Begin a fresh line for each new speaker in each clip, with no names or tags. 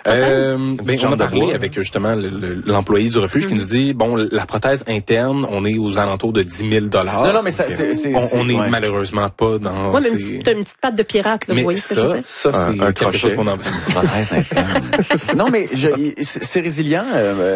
On a parlé avec justement l'employé du refuge qui nous dit, bon, la prothèse interne, on est aux alentours de 10 000 $.
Non, mais ça,
on est malheureusement pas dans...
Ouais, mais une petite patte de pirate, là, vous voyez ce que je veux dire?
Ça, c'est quelque chose qu'on a besoin.
Prothèse interne. Non, mais c'est résilient.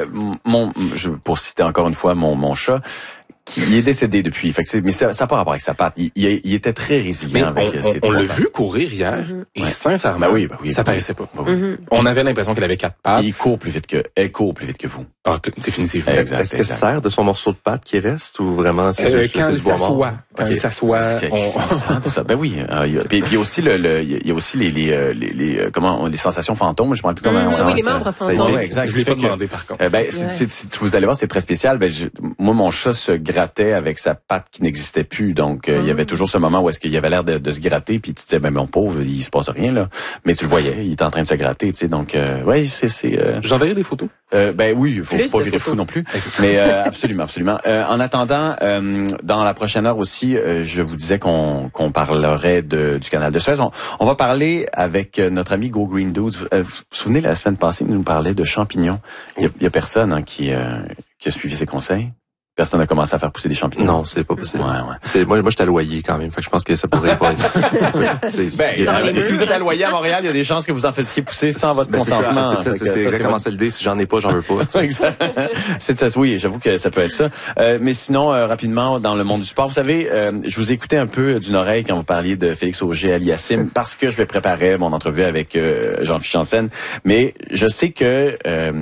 Pour citer encore une fois mon chat, il est décédé depuis. Mais ça n'a pas rapport avec sa patte. Il était très résilient avec ses
on l'a vu courir hier et sincèrement, ça paraissait pas. On avait l'impression qu'elle avait 4 pattes.
Elle court plus vite que vous.
Ah, définitivement.
Exact. Est-ce qu'elle se sert de son morceau de pâte qui reste ou vraiment c'est juste
quand elle s'assoit? Quand elle s'assoit,
Ben oui. Puis il y a aussi il y a aussi les sensations fantômes. Je me rappelle plus comment.
Oui, les membres fantômes.
Exact.
Je l'ai pas demandé par contre.
Vous allez voir, c'est très spécial. Moi, mon chat se grattait avec sa patte qui n'existait plus. Donc, il y avait toujours ce moment où est-ce qu'il avait l'air de se gratter. Puis tu te disais, mon pauvre, il se passe rien là. Mais tu le voyais, il était en train de se gratter. Tu sais, donc,
J'enverrai des photos.
Oui, faut pas virer fou non plus. Mais absolument. En attendant, dans la prochaine heure aussi, je vous disais qu'on parlerait du canal de Suez. On va parler avec notre ami Go Green Dudes. Vous vous souvenez, la semaine passée, il nous parlait de champignons. Il y a personne qui a suivi ses conseils. Personne n'a commencé à faire pousser des champignons.
Non, c'est pas possible.
Ouais.
Moi, j'étais à Loyer quand même. Fait que je pense que ça pourrait pas être.
Si vous êtes à Loyer à Montréal, il y a des chances que vous en fassiez pousser sans votre consentement.
C'est exactement ça l'idée. Si j'en ai pas, j'en veux pas.
Exact. Oui, j'avoue que ça peut être ça. Mais sinon, rapidement, dans le monde du sport, vous savez, je vous ai écouté un peu d'une oreille quand vous parliez de Félix Auger-Aliassime parce que je vais préparer mon entrevue avec Jean-Philippe Janssen. Mais je sais que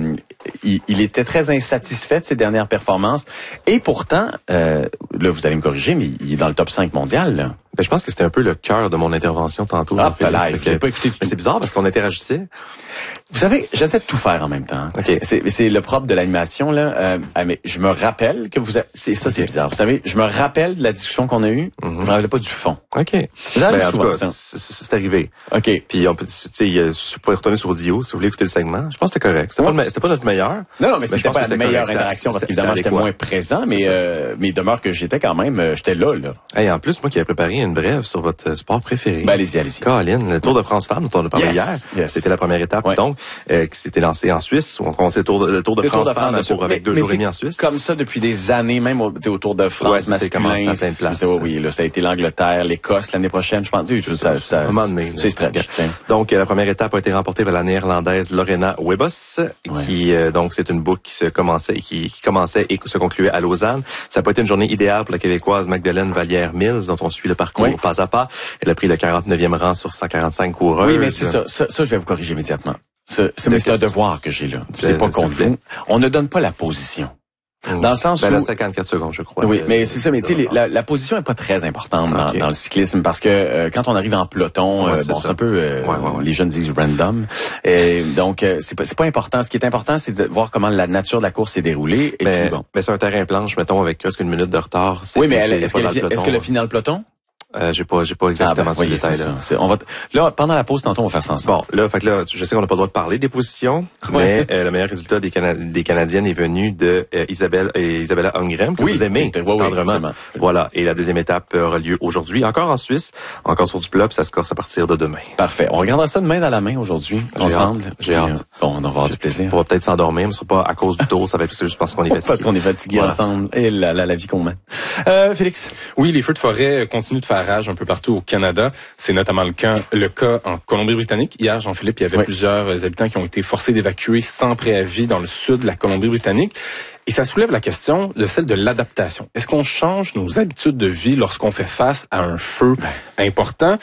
il était très insatisfait de ses dernières performances. Et pourtant, là, vous allez me corriger, mais il est dans le top 5 mondial, là.
Je pense que c'était un peu le cœur de mon intervention tantôt.
Je l'ai pas écouté.
Mais c'est bizarre parce qu'on interagissait.
Vous savez, j'essaie de tout faire en même temps.
Okay.
C'est le propre de l'animation, là. Mais je me rappelle que c'est bizarre. Vous savez, je me rappelle de la discussion qu'on a eue. Je me rappelle pas du fond.
OK.
Vous avez
en
souvent
tout cas,
ça.
c'est arrivé.
OK.
Puis, vous pouvez retourner sur Dio si vous voulez écouter le segment. Je pense que c'était correct. C'était pas notre meilleur.
Non, mais c'était pas la meilleure interaction parce qu'évidemment, j'étais moins présent, mais il demeure que j'étais quand même, j'étais là.
Hey, en plus, moi qui avais préparé une brève sur votre sport préféré.
Allez-y.
Colin, le Tour de France Femmes dont on a parlé hier. C'était la première étape, donc, qui s'était lancée en Suisse. On commençait le Tour de France Femmes avec 2 jours et demi en Suisse.
Comme ça depuis des années, même au Tour de France masculin.
C'est commencé à plein de places.
Oui, là, ça a été l'Angleterre, l'Écosse l'année prochaine, je pense.
À un moment donné.
C'est stretch.
Donc, la première étape a été remportée par la néerlandaise Lorena Wiebes, qui, donc, c'est une boucle qui commençait et se concluait à Lausanne. Ça n'a pas été une journée idéale pour la Québécoise Magdalene Vallière-Mills, dont on suit le parcours pas à pas. Elle a pris le 49e rang sur 145 coureuses.
Oui, mais c'est ça. Ça, je vais vous corriger immédiatement. C'est un devoir que j'ai là. C'est pas contre vous. On ne donne pas la position. Dans le sens où...
54 secondes, je crois.
Oui, mais c'est ça. Mais tu sais, la position est pas très importante dans le cyclisme parce que quand on arrive en peloton, c'est un peu... Les jeunes disent random. Et donc, c'est pas important. Ce qui est important, c'est de voir comment la nature de la course s'est déroulée.
Mais c'est un terrain planche, mettons, avec presque une minute de retard.
Oui, mais est-ce qu'elle a fini dans le peloton?
J'ai pas exactement ce détail là.
Là, pendant la pause, tantôt, on va faire ça ensemble.
Bon, là, je sais qu'on n'a pas le droit de parler des positions, mais le meilleur résultat des Canadiennes est venu de Isabella Holmgren, que vous aimez tendrement. Voilà. Et la deuxième étape aura lieu aujourd'hui, encore en Suisse, encore sur du plat, puis ça se corse à partir de demain.
Parfait. On regardera ça de main dans la main aujourd'hui, ensemble.
J'ai hâte.
Bon, on va avoir du plaisir.
On va peut-être s'endormir, mais ce sera pas à cause du tour, ça va être juste parce qu'on est fatigué.
Parce qu'on est fatigué ensemble. Et la vie qu'on mène. Félix.
Oui, les feux de forêt continuent de faire rage un peu partout au Canada. C'est notamment le cas en Colombie-Britannique. Hier, Jean-Philippe, il y avait plusieurs habitants qui ont été forcés d'évacuer sans préavis dans le sud de la Colombie-Britannique. Et ça soulève la question de celle de l'adaptation. Est-ce qu'on change nos habitudes de vie lorsqu'on fait face à un feu important?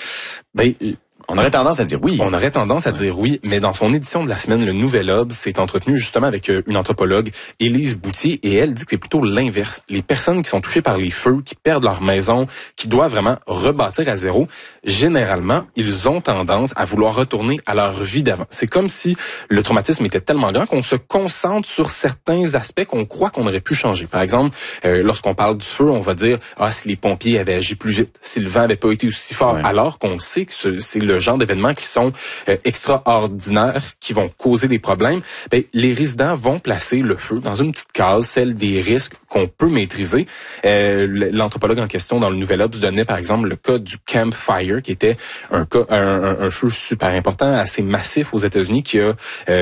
On aurait tendance à dire oui.
On aurait tendance à dire oui, mais dans son édition de la semaine, le Nouvel Obs s'est entretenu justement avec une anthropologue, Élise Boutier, et elle dit que c'est plutôt l'inverse. Les personnes qui sont touchées par les feux, qui perdent leur maison, qui doivent vraiment rebâtir à zéro, généralement, ils ont tendance à vouloir retourner à leur vie d'avant. C'est comme si le traumatisme était tellement grand qu'on se concentre sur certains aspects qu'on croit qu'on aurait pu changer. Par exemple, lorsqu'on parle du feu, on va dire si les pompiers avaient agi plus vite, si le vent avait pas été aussi fort, alors qu'on sait que c'est le genre d'événements qui sont extraordinaires, qui vont causer des problèmes. Les résidents vont placer le feu dans une petite case, celle des risques qu'on peut maîtriser. L'anthropologue en question dans le Nouvel Obs donnait par exemple le cas du Camp Fire, qui était un feu super important, assez massif aux États-Unis, qui a